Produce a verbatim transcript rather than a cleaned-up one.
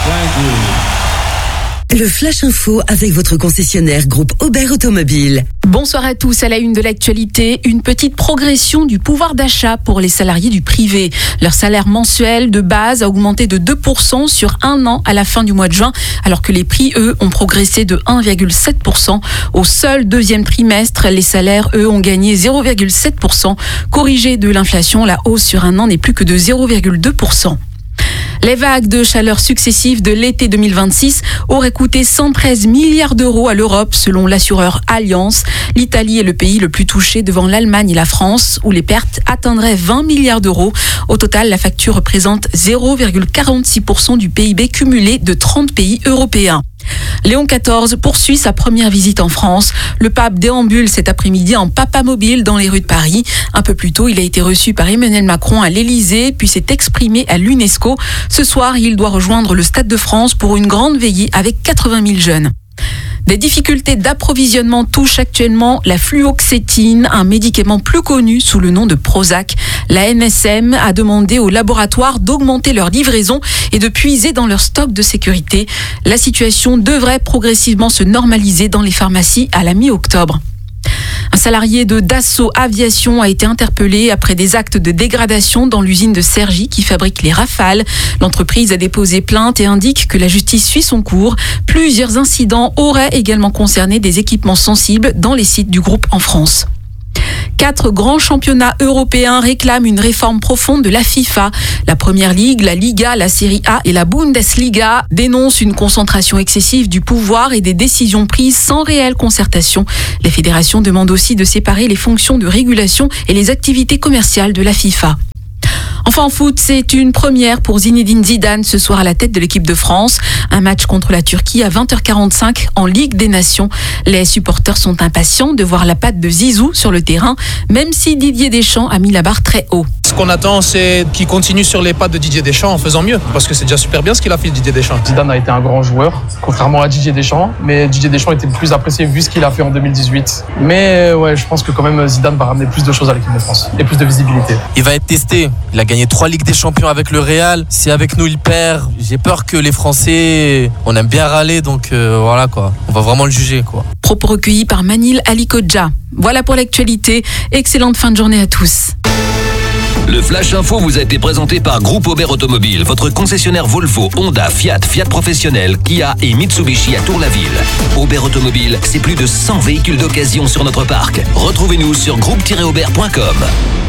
Le Flash Info avec votre concessionnaire groupe Aubert Automobile. Bonsoir à tous. À la une de l'actualité, une petite progression du pouvoir d'achat pour les salariés du privé. Leur salaire mensuel de base a augmenté de deux pour cent sur un an à la fin du mois de juin, alors que les prix, eux, ont progressé de un virgule sept pour cent. Au seul deuxième trimestre, les salaires, eux, ont gagné zéro virgule sept pour cent. Corrigé de l'inflation, la hausse sur un an n'est plus que de zéro virgule deux pour cent. Les vagues de chaleur successives de l'été deux mille vingt-six auraient coûté cent treize milliards d'euros à l'Europe, selon l'assureur Allianz. L'Italie est le pays le plus touché devant l'Allemagne et la France, où les pertes atteindraient vingt milliards d'euros. Au total, la facture représente zéro virgule quarante-six pour cent du P I B cumulé de trente pays européens. Léon quatorze poursuit sa première visite en France. Le pape déambule cet après-midi en papamobile dans les rues de Paris. Un peu plus tôt, il a été reçu par Emmanuel Macron à l'Élysée, puis s'est exprimé à l'UNESCO. Ce soir, il doit rejoindre le Stade de France pour une grande veillée avec quatre-vingt mille jeunes. Des difficultés d'approvisionnement touchent actuellement la fluoxétine, un médicament plus connu sous le nom de Prozac. La N S M a demandé aux laboratoires d'augmenter leur livraison et de puiser dans leur stock de sécurité. La situation devrait progressivement se normaliser dans les pharmacies à la mi-octobre. Un salarié de Dassault Aviation a été interpellé après des actes de dégradation dans l'usine de Cergy qui fabrique les Rafales. L'entreprise a déposé plainte et indique que la justice suit son cours. Plusieurs incidents auraient également concerné des équipements sensibles dans les sites du groupe en France. Quatre grands championnats européens réclament une réforme profonde de la FIFA. La Première Ligue, la Liga, la Serie A et la Bundesliga dénoncent une concentration excessive du pouvoir et des décisions prises sans réelle concertation. Les fédérations demandent aussi de séparer les fonctions de régulation et les activités commerciales de la FIFA. Enfin en foot, c'est une première pour Zinedine Zidane ce soir à la tête de l'équipe de France. Un match contre la Turquie à vingt heures quarante-cinq en Ligue des Nations. Les supporters sont impatients de voir la patte de Zizou sur le terrain, même si Didier Deschamps a mis la barre très haut. Ce qu'on attend, c'est qu'il continue sur les pattes de Didier Deschamps en faisant mieux, parce que c'est déjà super bien ce qu'il a fait Didier Deschamps. Zidane a été un grand joueur, contrairement à Didier Deschamps, mais Didier Deschamps était plus apprécié vu ce qu'il a fait en deux mille dix-huit. Mais ouais, je pense que quand même Zidane va ramener plus de choses à l'équipe de France et plus de visibilité. Il va être testé. Il a gagné trois Ligues des Champions avec le Real. Si avec nous il perd, j'ai peur que les Français, on aime bien râler, donc euh, voilà quoi. On va vraiment le juger quoi. Propos recueillis par Manil Alikodja. Voilà pour l'actualité. Excellente fin de journée à tous. Le Flash Info vous a été présenté par Groupe Aubert Automobile, votre concessionnaire Volvo, Honda, Fiat, Fiat Professionnel, Kia et Mitsubishi à Tour-la-Ville. Aubert Automobile, c'est plus de cent véhicules d'occasion sur notre parc. Retrouvez-nous sur groupe tiret aubert point com.